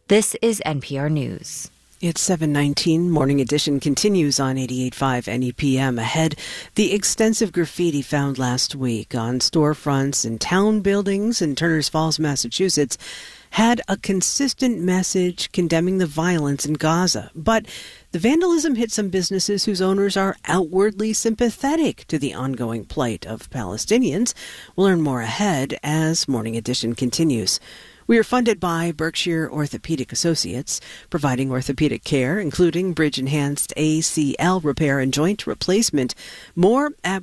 This is NPR News. It's 7:19. Morning Edition continues on 88.5 NEPM. Ahead, the extensive graffiti found last week on storefronts and town buildings in Turners Falls, Massachusetts, had a consistent message condemning the violence in Gaza. But the vandalism hit some businesses whose owners are outwardly sympathetic to the ongoing plight of Palestinians. We'll learn more ahead as Morning Edition continues. We are funded by Berkshire Orthopedic Associates, providing orthopedic care, including bridge-enhanced ACL repair and joint replacement. More at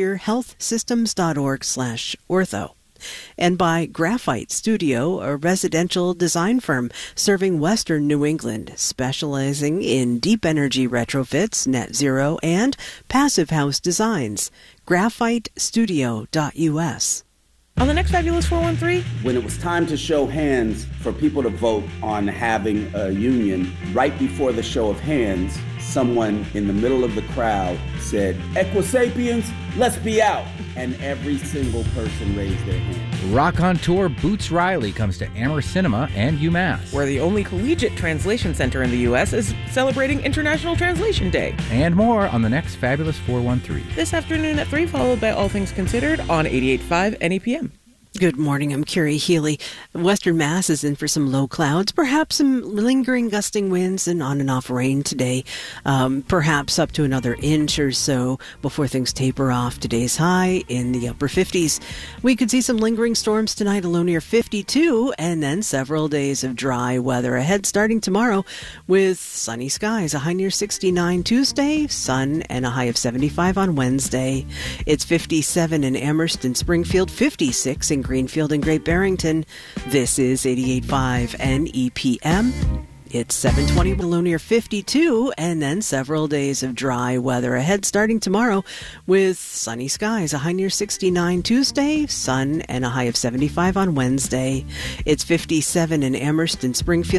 berkshirehealthsystems.org/ortho. And by Graphite Studio, a residential design firm serving Western New England, specializing in deep energy retrofits, net zero, and passive house designs. graphitestudio.us. On the next Fabulous 413, when it was time to show hands for people to vote on having a union, right before the show of hands, someone in the middle of the crowd said, "Equisapiens, let's be out." And every single person raised their hand. Rock on tour Boots Riley comes to Amherst Cinema and UMass. where the only collegiate translation center in the U.S. is celebrating International Translation Day. And more on the next Fabulous 413. This afternoon at 3, followed by All Things Considered on 88.5 NEPM. Good morning, I'm Carrie Healy. Western Mass is in for some low clouds, perhaps some lingering gusting winds and on and off rain today, perhaps up to another inch or so before things taper off. Today's high in the upper 50s. We could see some lingering storms tonight, a low near 52, and then several days of dry weather ahead starting tomorrow with sunny skies, a high near 69 Tuesday, sun and a high of 75 on Wednesday. It's 57 in Amherst and Springfield, 56 in Greenfield and Great Barrington. This is 88.5 NEPM. It's 7:20, below near 52, and then several days of dry weather ahead starting tomorrow with sunny skies, a high near 69 Tuesday, sun and a high of 75 on Wednesday. It's 57 in Amherst and Springfield.